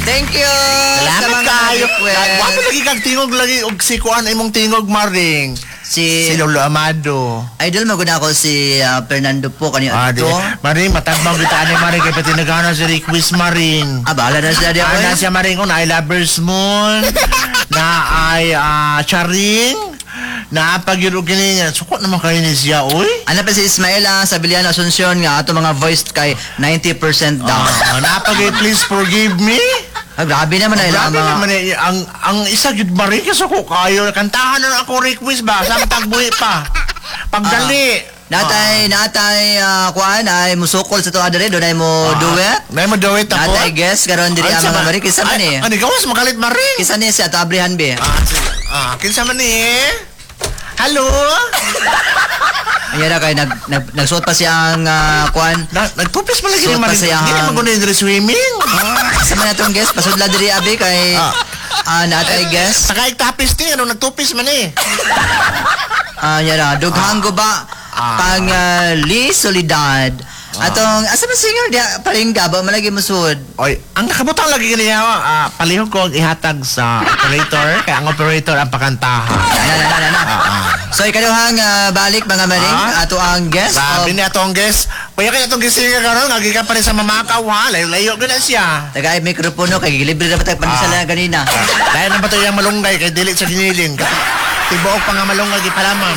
Thank you. Salamat mga kayo. request. Wapo lagi kang tingog lagi og si kuan imong tingog Maring. Si Si Lolo Amado. Idol maguna ko si Fernando po kanina Di. ito. Maring matagmang kita ani Maring kay pati nagana si request Maring. Bahala na siya diya. Ana siya Maring ko na I Lovers Moon. Na ay Charing. Na pagyuro kini niya. Suko naman kayo ni siya oy. Ano pa si Ismaela Sabiliano Asuncion nga ato mga voice kay 90% down. Napagay please forgive me. Grabe naman na ilang Grabe mga... naman eh, ang isa jud Maring kasi ko kayo kantahan na ako request ba sa tagbuhi pa. Pagdali. Natay kuan ay musukol sa tuwa diri do nay mo duet. Nay mo do it ako. Natay guess karon diri ang mga Maring kisa man eh. Ani gawas makalit Maring. Kisa ni siya tabrihan be. Kinsa man ni? Hello? Ayan na kay nagsuot pa siyang kuan. Nagtupis pa lagi Suot ni pa Maring. siya Hindi ang- man kuno diri swimming. Sa man atong guest pasudla diri abi kay natay guest. Saka tapis ni ano nagtupis man eh. Yan na dughang guba pang Lee Solidad. Atong asa man singer dia palingga ba malagi musud. Oy, ang nakabutang lagi kaniya palihog ko ang ihatag sa operator kaya ang operator ang pakantahan. So ikaduhang balik mga Maring ato ang guest. Sabi niya itong guest, kaya kaya itong guest singer karon ngagi ka pa rin sa mamakaw ha, layo-layo ko na siya. Tagay mikropono kay libre na patag panisala na kanina. Dahil na ba ito yung malunggay kay dilit sa giniling. Tibuok pa nga malunggay gipalamam.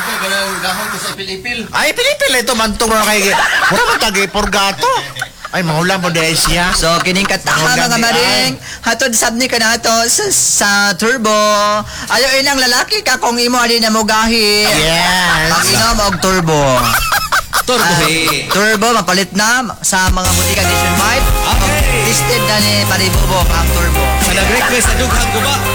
Ay, pilipil ito, mantong na kay mura man tagi, purgato. Ay, mahulang mo dahil siya. So kining kataha mga Maring hatod sabni ka nato sa turbo. Ayo inang lalaki ka kung imo ali na mogahi. Yes. Pag inom og turbo. Turbo. Turbo mapalit na sa mga butika nationwide. Okay. Listed na ni Paribubok ang turbo. Sa nag-request na dughang guba.